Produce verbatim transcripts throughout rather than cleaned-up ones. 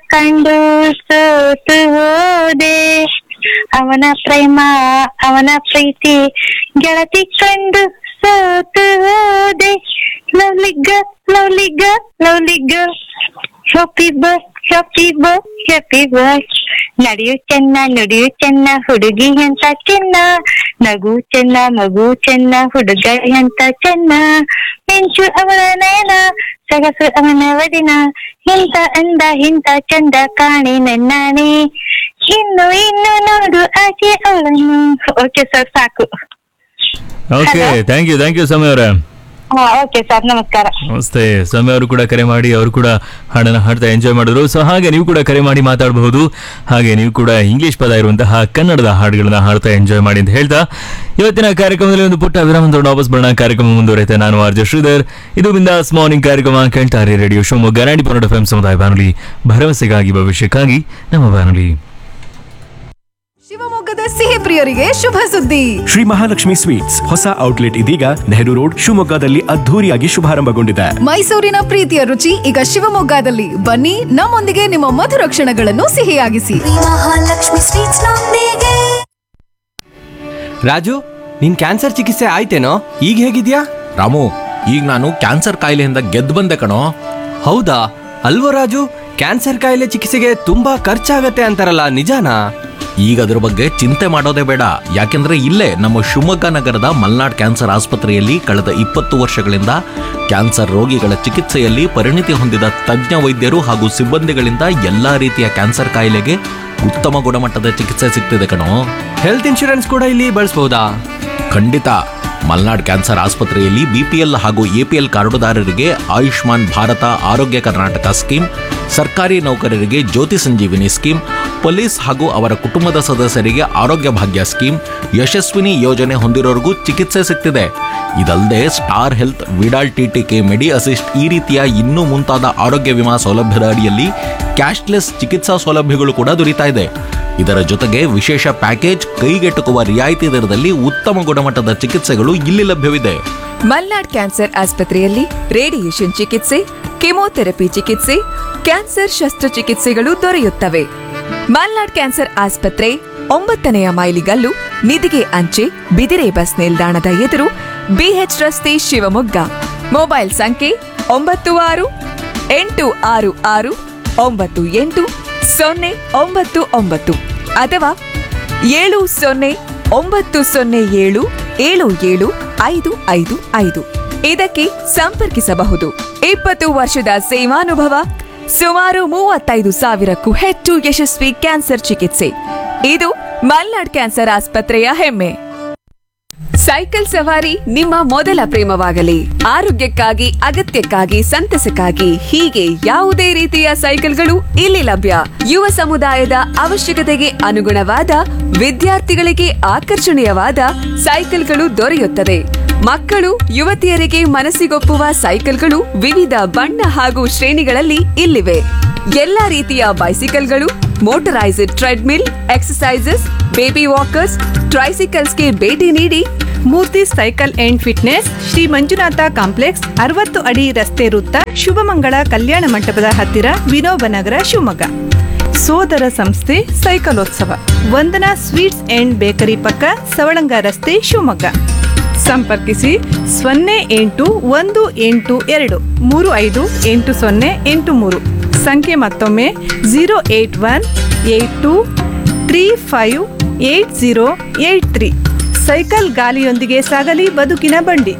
ಕಂಡು ಸೋತು ಹೋದೆ, ಅವನ ಪ್ರೇಮ ಅವನ ಪ್ರೀತಿ ಗೆಳತಿ ಕಂಡು ಸೋತು ಹೋದೆ. Lovely girl lovely girl lovely girl, happy ಬರ್ತ್ ಹ್ಯಾಪಿ ಬರ್ತ್ ಹ್ಯಾಪಿ ಬರ್ತ್. ನಡೆಯು ಚೆನ್ನ ನುಡಿಯು ಚೆನ್ನ ಹುಡುಗಿ ಅಂತ ಚೆನ್ನ, ನಗು ಚೆನ್ನ ಮಗು ಚೆನ್ನ ಹುಡುಗ ಅಂತ ಚೆನ್ನ. ಮಿಂಚು ಅವನ ನಯನ ಸೊಗಸು ಅವನ ವದಿನ, ಇಂತ ಅಂದ ಇಂತ ಚಂದ ಕಾಣೆ ನನ್ನಾನೆ, ಇನ್ನು ಇನ್ನು ನೋಡು ಆಕೆ ಅವಳನ್ನು. ಓಕೆ ಸರ್, ಸಾಕು. Okay, thank you thank you ಸಮಯ ಅವರೇ. ಹಾ, ಓಕೆ ಸರ್, ನಮಸ್ಕಾರ. ನಮಸ್ತೆ. ಸಮಯ ಅವರು ಕೂಡ ಕರೆ ಮಾಡಿ ಅವರು ಕೂಡ ಹಾಡನ್ನು ಹಾಡ್ತಾ ಎಂಜಾಯ್ ಮಾಡಿದ್ರು. ಸೊ ಹಾಗೆ ನೀವು ಕೂಡ ಕರೆ ಮಾಡಿ ಮಾತಾಡಬಹುದು. ಹಾಗೆ ನೀವು ಕೂಡ ಇಂಗ್ಲಿಷ್ ಪದ ಇರುವಂತಹ ಕನ್ನಡದ ಹಾಡುಗಳನ್ನ ಹಾಡ್ತಾ ಎಂಜಾಯ್ ಮಾಡಿ ಅಂತ ಹೇಳ್ತಾ ಇವತ್ತಿನ ಕಾರ್ಯಕ್ರಮದಲ್ಲಿ ಒಂದು ಪುಟ್ಟ ವಿರಾಮ ತಗೊಂಡು ವಾಪಸ್ ಬರೋಣ. ಕಾರ್ಯಕ್ರಮ ಮುಂದುವರೆಯುತ್ತೆ. ನಾನು ಆರ್ ಜೆ ಶ್ರೀಧರ್. ಇದು ಬಿಂದಾಸ್ ಮಾರ್ನಿಂಗ್ ಕಾರ್ಯಕ್ರಮ ಕೇಳ್ತಾರೆ radio Shivamogga ninety point F M ಸಮುದಾಯ ಬಾನುಲಿ, ಭರವಸೆಗಾಗಿ ಭವಿಷ್ಯಕ್ಕಾಗಿ ನಮ್ಮ ಬಾನುಲಿ. ಶಿವಮೊಗ್ಗದ ಸಿಹಿ ಪ್ರಿಯರಿಗೆ ಶುಭ ಸುದ್ದಿ. ಶ್ರೀ ಮಹಾಲಕ್ಷ್ಮಿ ಸ್ವೀಟ್ಸ್ ಹೊಸ ಔಟ್ಲೆಟ್ ಇದೀಗ ನೆಹರು ರೋಡ್ ಶಿವಮೊಗ್ಗದಲ್ಲಿ ಅದ್ಧೂರಿಯಾಗಿ ಶುಭಾರಂಭಗೊಂಡಿದೆ. ಮೈಸೂರಿನ ಪ್ರೀತಿಯ ರುಚಿ ಈಗ ಶಿವಮೊಗ್ಗದಲ್ಲಿ. ಬನ್ನಿ, ನಮ್ಮೊಂದಿಗೆ ನಿಮ್ಮ ಮಧುರ ಕ್ಷಣಗಳನ್ನು ಸಿಹಿಯಾಗಿಸಿ. ಮಹಾಲಕ್ಷ್ಮಿ ಸ್ವೀಟ್ಸ್ ನೊಂದಿಗೆ. ರಾಜು, ನಿನ್ ಕ್ಯಾನ್ಸರ್ ಚಿಕಿತ್ಸೆ ಆಯ್ತೇನೋ? ಈಗ ಹೇಗಿದ್ಯಾ? ರಾಮು, ಈಗ ನಾನು ಕ್ಯಾನ್ಸರ್ ಕಾಯಿಲೆಯಿಂದ ಗೆದ್ದು ಬಂದೆ ಕಣೋ. ಹೌದಾ? ಅಲ್ವೋ ರಾಜು, ಕ್ಯಾನ್ಸರ್ ಕಾಯಿಲೆ ಚಿಕಿತ್ಸೆಗೆ ತುಂಬಾ ಖರ್ಚಾಗತ್ತೆ ಅಂತಾರಲ್ಲ, ನಿಜಾನಾ? ಈಗ ಅದ್ರ ಬಗ್ಗೆ ಚಿಂತೆ ಮಾಡೋದೇ ಬೇಡ. ಯಾಕೆಂದ್ರೆ ಇಲ್ಲೇ ನಮ್ಮ ಶಿವಮೊಗ್ಗ ನಗರದ ಮಲ್ನಾಡ್ ಕ್ಯಾನ್ಸರ್ ಆಸ್ಪತ್ರೆಯಲ್ಲಿ ಕಳೆದ ಇಪ್ಪತ್ತು ವರ್ಷಗಳಿಂದ ಕ್ಯಾನ್ಸರ್ ರೋಗಿಗಳ ಚಿಕಿತ್ಸೆಯಲ್ಲಿ ಪರಿಣಿತಿ ಹೊಂದಿದ ತಜ್ಞ ವೈದ್ಯರು ಹಾಗೂ ಸಿಬ್ಬಂದಿಗಳಿಂದ ಎಲ್ಲಾ ರೀತಿಯ ಕ್ಯಾನ್ಸರ್ ಕಾಯಿಲೆಗೆ ಉತ್ತಮ ಗುಣಮಟ್ಟದ ಚಿಕಿತ್ಸೆ ಸಿಗ್ತಿದೆ ಕಣೋ. ಹೆಲ್ತ್ ಇನ್ಶೂರೆನ್ಸ್ ಕೂಡ ಇಲ್ಲಿ ಬಳಸಬಹುದಾ? ಖಂಡಿತ. ಮಲ್ನಾಡ್ ಕ್ಯಾನ್ಸರ್ ಆಸ್ಪತ್ರೆಯಲ್ಲಿ ಬಿಪಿಎಲ್ ಹಾಗೂ ಎಪಿಎಲ್ ಕಾರ್ಡುದಾರರಿಗೆ ಆಯುಷ್ಮಾನ್ ಭಾರತ ಆರೋಗ್ಯ ಕರ್ನಾಟಕ ಸ್ಕೀಮ್, ಸರ್ಕಾರಿ ನೌಕರರಿಗೆ ಜ್ಯೋತಿ ಸಂಜೀವಿನಿ ಸ್ಕೀಮ್, ಪೊಲೀಸ್ ಹಾಗೂ ಅವರ ಕುಟುಂಬದ ಸದಸ್ಯರಿಗೆ ಆರೋಗ್ಯ ಭಾಗ್ಯ ಸ್ಕೀಮ್, ಯಶಸ್ವಿನಿ ಯೋಜನೆ ಹೊಂದಿರೋರಿಗೂ ಚಿಕಿತ್ಸೆ ಸಿಗ್ತಿದೆ. ಇದಲ್ಲದೆ ಸ್ಟಾರ್ ಹೆಲ್ತ್, ವಿಡಾಲ್ ಟಿಟಿಕೆ, ಮೆಡಿ ಅಸಿಸ್ಟ್ ಈ ರೀತಿಯ ಇನ್ನೂ ಮುಂತಾದ ಆರೋಗ್ಯ ವಿಮಾ ಸೌಲಭ್ಯದ ಅಡಿಯಲ್ಲಿ ಕ್ಯಾಶ್ಲೆಸ್ ಚಿಕಿತ್ಸಾ ಸೌಲಭ್ಯಗಳು ಕೂಡ ದೊರೀತಾ ಇದೆ. ಇದರ ಜೊತೆಗೆ ವಿಶೇಷ ಪ್ಯಾಕೇಜ್, ಕೈಗೆಟುಕುವ ರಿಯಾಯಿತಿ ದರದಲ್ಲಿ ಉತ್ತಮ ಗುಣಮಟ್ಟದ ಚಿಕಿತ್ಸೆಗಳು ಇಲ್ಲಿ ಲಭ್ಯವಿದೆ. ಮಲ್ನಾಡ್ ಕ್ಯಾನ್ಸರ್ ಆಸ್ಪತ್ರೆಯಲ್ಲಿ ರೇಡಿಯೇಷನ್ ಚಿಕಿತ್ಸೆ, ಕೆಮೊಥೆರಪಿ ಚಿಕಿತ್ಸೆ, ಕ್ಯಾನ್ಸರ್ ಶಸ್ತ್ರಚಿಕಿತ್ಸೆಗಳು ದೊರೆಯುತ್ತವೆ. ಮಲ್ನಾಡ್ ಕ್ಯಾನ್ಸರ್ ಆಸ್ಪತ್ರೆ ಒಂಬತ್ತನೆಯ ಮೈಲಿಗಲ್ಲು, ನಿಧಿಗೆ ಅಂಚೆ, ಬಿದಿರೆ ಬಸ್ ನಿಲ್ದಾಣದ ಎದುರು, ಬಿಎಚ್ ರಸ್ತೆ, ಶಿವಮೊಗ್ಗ. ಮೊಬೈಲ್ ಸಂಖ್ಯೆ ಒಂಬತ್ತು ಆರು ಎಂಟು ಆರು ಆರು ಒಂಬತ್ತು ಎಂಟು ಸೊನ್ನೆ ಒಂಬತ್ತು ಒಂಬತ್ತು ಅಥವಾ ಏಳು ಸೊನ್ನೆ ಒಂಬತ್ತು ಸೊನ್ನೆ ಏಳು ಏಳು ಏಳು ಐದು ಐದು ಐದು. ಇದಕ್ಕೆ ಸಂಪರ್ಕಿಸಬಹುದು. ಇಪ್ಪತ್ತು ವರ್ಷದ ಸೇವಾನುಭವ, ಸುಮಾರು ಮೂವತ್ತೈದು ಸಾವಿರಕ್ಕೂ ಹೆಚ್ಚು ಯಶಸ್ವಿ ಕ್ಯಾನ್ಸರ್ ಚಿಕಿತ್ಸೆ. ಇದು ಮಲ್ನಾಡ್ ಕ್ಯಾನ್ಸರ್ ಆಸ್ಪತ್ರೆಯ ಹೆಮ್ಮೆ. ಸೈಕಲ್ ಸವಾರಿ ನಿಮ್ಮ ಮೊದಲ ಪ್ರೇಮವಾಗಲಿ. ಆರೋಗ್ಯಕ್ಕಾಗಿ, ಅಗತ್ಯಕ್ಕಾಗಿ, ಸಂತಸಕ್ಕಾಗಿ ಹೀಗೆ ಯಾವುದೇ ರೀತಿಯ ಸೈಕಲ್ಗಳು ಇಲ್ಲಿ ಲಭ್ಯ. ಯುವ ಸಮುದಾಯದ ಅವಶ್ಯಕತೆಗೆ ಅನುಗುಣವಾದ, ವಿದ್ಯಾರ್ಥಿಗಳಿಗೆ ಆಕರ್ಷಣೀಯವಾದ ಸೈಕಲ್ಗಳು ದೊರೆಯುತ್ತದೆ. ಮಕ್ಕಳು, ಯುವತಿಯರಿಗೆ ಮನಸ್ಸಿಗೊಪ್ಪುವ ಸೈಕಲ್ಗಳು ವಿವಿಧ ಬಣ್ಣ ಹಾಗೂ ಶ್ರೇಣಿಗಳಲ್ಲಿ ಇಲ್ಲಿವೆ. ಎಲ್ಲಾ ರೀತಿಯ ಬೈಸಿಕಲ್ಗಳು, motorised treadmill, exercises, baby walkers, ಟ್ರೈಸಿಕಲ್ಸ್ಗೆ ಭೇಟಿ ನೀಡಿ. ಮೂರ್ತಿ cycle and fitness, Shri Manjunatha complex, ಅರವತ್ತು ಅಡಿ ರಸ್ತೆ ವೃತ್ತ, ಶುಭಮಂಗಳ ಕಲ್ಯಾಣ ಮಂಟಪದ ಹತ್ತಿರ, ವಿನೋಬನಗರ, ಶಿವಮೊಗ್ಗ. ಸೋದರ ಸಂಸ್ಥೆ ಸೈಕಲೋತ್ಸವ, ವಂದನಾ ಸ್ವೀಟ್ಸ್ ಅಂಡ್ ಬೇಕರಿ ಪಕ್ಕ, ಸವಳಂಗ ರಸ್ತೆ, ಶಿವಮೊಗ್ಗ. ಸಂಪರ್ಕಿಸಿ ಸೊನ್ನೆ ಎಂಟು ಒಂದು ಎಂಟು ಎರಡು ಮೂರು ಐದು ಎಂಟು ಸೊನ್ನೆ ಎಂಟು ಮೂರು. ಸಂಖ್ಯೆ ಮತ್ತೊಮ್ಮೆ zero eight one eight to three five eight zero eight three. Cycle ಗಾಲಿಯೊಂದಿಗೆ ಸಾಗಲಿ ಬದುಕಿನ ಬಂಡಿ.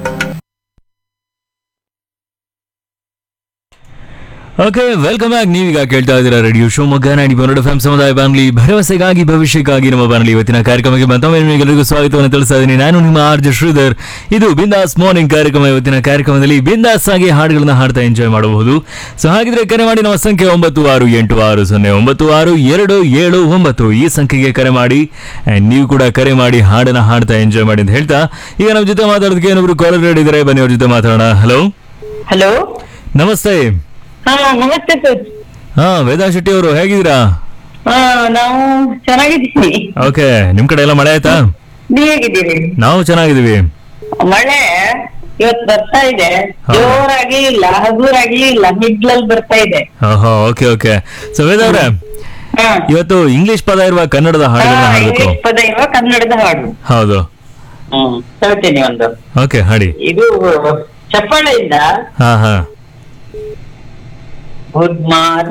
Okay, welcome back. ನೀವೀಗ ಕೇಳ್ತಾ ಇದ್ದೀರಾ radio Shivamogga ninety point F M ಸಮುದಾಯ ಬಾನುಲಿ, ಭರವಸೆಗಾಗಿ ಭವಿಷ್ಯಕ್ಕಾಗಿ ನಮ್ಮ ಬಾನುಲಿ. ಇವತ್ತಿನ ಕಾರ್ಯಕ್ರಮಕ್ಕೆ ಮತ್ತೊಮ್ಮೆ ನಿಮಗೆಲ್ಲರಿಗೂ ಸ್ವಾಗತವನ್ನು ತಿಳಿಸ್ತಾ ಇದ್ದೀನಿ. ನಾನು ನಿಮ್ಮ ಆರ್ ಜೆ ಶ್ರೀಧರ್. ಇದು ಬಿಂದಾಸ್ ಮಾರ್ನಿಂಗ್ ಕಾರ್ಯಕ್ರಮ. ಇವತ್ತಿನ ಕಾರ್ಯಕ್ರಮದಲ್ಲಿ ಬಿಂದಾಸ್ ಆಗಿ ಹಾಡುಗಳನ್ನ ಹಾಡ್ತಾ ಎಂಜಾಯ್ ಮಾಡಬಹುದು. ಸೊ ಹಾಗಿದ್ರೆ ಕರೆ ಮಾಡಿ. ನಮ್ಮ ಸಂಖ್ಯೆ ಒಂಬತ್ತು ಆರು ಎಂಟು ಆರು ಸೊನ್ನೆ ಒಂಬತ್ತು ಆರು ಎರಡು ಏಳು ಒಂಬತ್ತು. ಈ ಸಂಖ್ಯೆಗೆ ಕರೆ ಮಾಡಿ. ನೀವು ಕೂಡ ಕರೆ ಮಾಡಿ ಹಾಡನ್ನ ಹಾಡ್ತಾ ಎಂಜಾಯ್ ಮಾಡಿ ಅಂತ ಹೇಳ್ತಾ, ಈಗ ನಮ್ಮ ಜೊತೆ ಮಾತಾಡೋದಕ್ಕೆ ಏನೊಬ್ರು ಕಾಲರ್ ಹೇಳಿದ್ದಾರೆ. ಬನ್ನಿ ಅವ್ರ ಜೊತೆ ಮಾತಾಡೋಣ. ಹಲೋ ಹಲೋ, ನಮಸ್ತೆ. ಹಾ ನಮಸ್ತೆ ಸರ್. ಹಾ, ವೇದಾ ಶೆಟ್ಟಿ ಅವರು ಹೇಗಿದ್ದೀರಾ? ಹಾ, ನಾವು ಚೆನ್ನಾಗಿದ್ದೀವಿ. ಓಕೆ, ನಿಮ್ ಕಡೆ ಎಲ್ಲ ಮಳೆ ಆಯ್ತಾ? ನೀವ್ ಹೇಗಿದ್ದೀರಿ? ನಾವು ಚೆನ್ನಾಗಿದ್ದೀವಿ. ಮಳೆ ಇವತ್ತು ಬರ್ತಾ ಇದೆ, ಹಾ. ಜೋರಾಗಿ ಇಲ್ಲ, ಹಗುರಾಗಿ ಇಲ್ಲ, ಮಿಡ್ಲಲ್ಲಿ ಬರ್ತಾ ಇದೆ. ಓಹೋ, ಓಕೆ ಓಕೆ. ಸೊ ವೇದ ಅವ್ರೆ, ಹಾ. ಇವತ್ತು ಇಂಗ್ಲಿಷ್ ಪದ ಇರುವ ಕನ್ನಡದ ಹಾಡುಗಳನ್ನ ಹಾ, ಹಾಡ್ಬೇಕು. ಇಂಗ್ಲಿಷ್ ಪದ ಇರುವ ಕನ್ನಡದ ಹಾಡು. ಹೌದು. ಹ್ಮ್ ಹೇಳ್ತೀನಿ ಒಂದು. ಓಕೆ, ಹಾಡಿ. ಇದು ಚಪ್ಪಾಳೆಯಿಂದ ಹಾ ಹಾ ಗುಡ್ ಮಾರ್ನಿಂಗ್